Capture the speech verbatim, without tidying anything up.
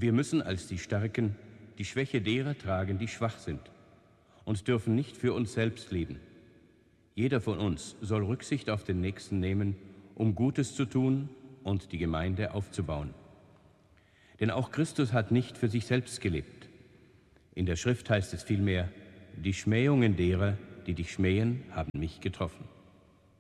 Wir müssen als die Starken die Schwäche derer tragen, die schwach sind, und dürfen nicht für uns selbst leben. Jeder von uns soll Rücksicht auf den Nächsten nehmen, um Gutes zu tun und die Gemeinde aufzubauen. Denn auch Christus hat nicht für sich selbst gelebt. In der Schrift heißt es vielmehr: Die Schmähungen derer, die dich schmähen, haben mich getroffen.